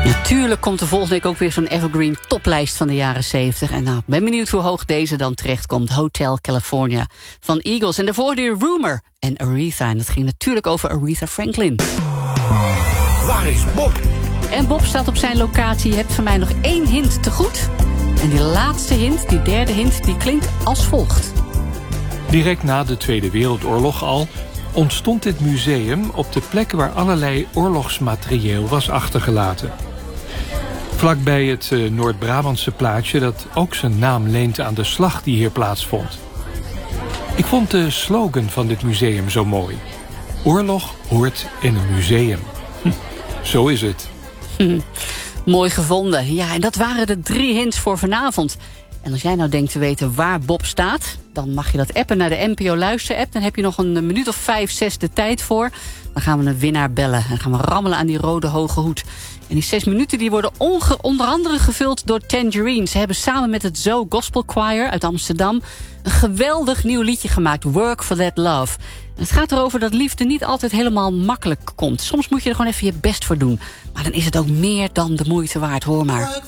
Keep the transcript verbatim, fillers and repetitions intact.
Natuurlijk komt de volgende week ook weer zo'n evergreen toplijst van de jaren zeventig. En nou, ben benieuwd hoe hoog deze dan terechtkomt. Hotel California van Eagles. En daarvoor de Rumor en Aretha. En dat ging natuurlijk over Aretha Franklin. Waar is Bob? En Bob staat op zijn locatie. Je hebt van mij nog één hint te goed. En die laatste hint, die derde hint, die klinkt als volgt. Direct na de Tweede Wereldoorlog al ontstond dit museum op de plek waar allerlei oorlogsmaterieel was achtergelaten. Vlakbij het uh, Noord-Brabantse plaatsje dat ook zijn naam leent aan de slag die hier plaatsvond. Ik vond de slogan van dit museum zo mooi. Oorlog hoort in een museum. Hm, zo is het. Hm, mooi gevonden. Ja, en dat waren de drie hints voor vanavond. En als jij nou denkt te weten waar Bob staat, dan mag je dat appen naar de N P O Luister-app. Dan heb je nog een minuut of vijf, zes de tijd voor. Dan gaan we een winnaar bellen en gaan we rammelen aan die rode hoge hoed. En die zes minuten die worden onge- onder andere gevuld door Tangerine. Ze hebben samen met het Zo Gospel Choir uit Amsterdam een geweldig nieuw liedje gemaakt, Work for That Love. En het gaat erover dat liefde niet altijd helemaal makkelijk komt. Soms moet je er gewoon even je best voor doen. Maar dan is het ook meer dan de moeite waard, hoor maar.